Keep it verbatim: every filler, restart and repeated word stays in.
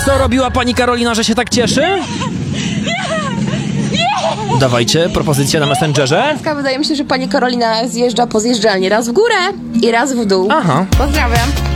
Co robiła pani Karolina, że się tak cieszy? Dawajcie, propozycję na Messengerze. Wydaje mi się, że pani Karolina zjeżdża po zjeżdżalni raz w górę i raz w dół. Aha. Pozdrawiam.